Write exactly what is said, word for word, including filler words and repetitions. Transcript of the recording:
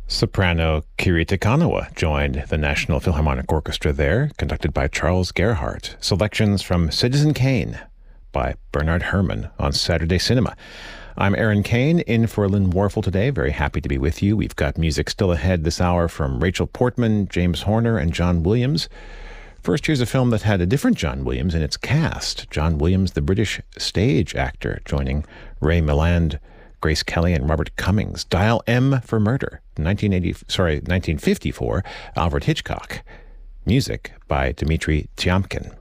Soprano Kirita Kanawa joined the National Philharmonic Orchestra there, conducted by Charles Gerhardt. Selections from Citizen Kane by Bernard Herrmann on Saturday Cinema. I'm Aaron Kane, in for Lynn Warfel today. Very happy to be with you. We've got music still ahead this hour from Rachel Portman, James Horner, and John Williams. First, here's a film that had a different John Williams in its cast. John Williams, the British stage actor, joining Ray Milland, Grace Kelly, and Robert Cummings. Dial M for Murder, nineteen eighty, sorry, nineteen fifty-four, Alfred Hitchcock. Music by Dmitri Tiomkin.